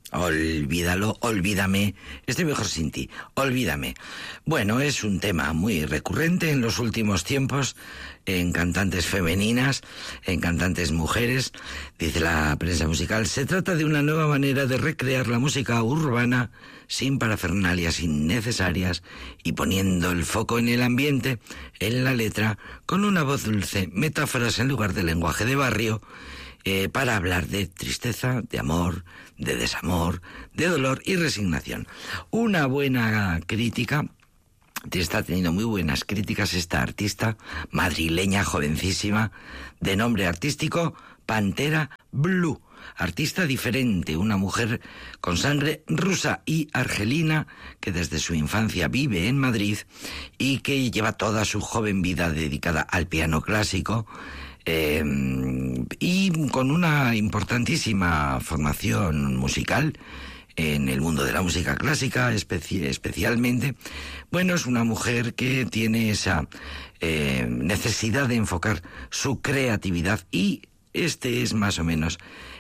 Olvídalo, olvídame, estoy mejor sin ti, olvídame. Bueno, es un tema muy recurrente en los últimos tiempos en cantantes femeninas, en cantantes mujeres, dice la prensa musical. Se trata de una nueva manera de recrear la música urbana sin parafernalias innecesarias y poniendo el foco en el ambiente, en la letra, con una voz dulce, metáforas en lugar de lenguaje de barrio, para hablar de tristeza, de amor, de desamor, de dolor y resignación. Una buena crítica, está teniendo muy buenas críticas esta artista madrileña, jovencísima, de nombre artístico Pantera Blue. Artista diferente, una mujer con sangre rusa y argelina que desde su infancia vive en Madrid y que lleva toda su joven vida dedicada al piano clásico, y con una importantísima formación musical en el mundo de la música clásica especialmente. Bueno, es una mujer que tiene esa necesidad de enfocar su creatividad y este es más o menos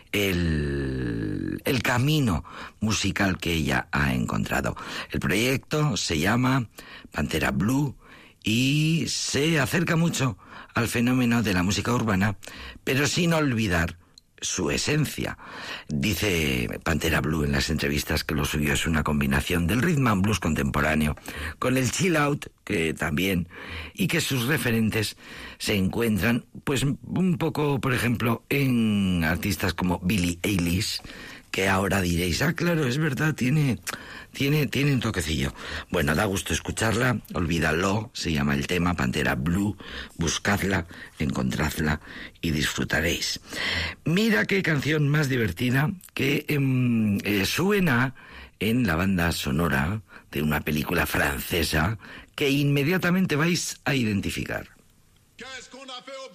el camino musical que ella ha encontrado. El proyecto se llama Pantera Blue y se acerca mucho al fenómeno de la música urbana, pero sin olvidar su esencia. Dice Pantera Blue en las entrevistas que lo suyo es una combinación del rhythm and blues contemporáneo con el chill out, que también, y que sus referentes se encuentran pues un poco, por ejemplo, en artistas como Billie Eilish, que ahora diréis, claro, es verdad, tiene un toquecillo. Bueno, da gusto escucharla, olvídalo, se llama el tema, Pantera Blue, buscadla, encontradla y disfrutaréis. Mira qué canción más divertida que suena en la banda sonora de una película francesa que inmediatamente vais a identificar.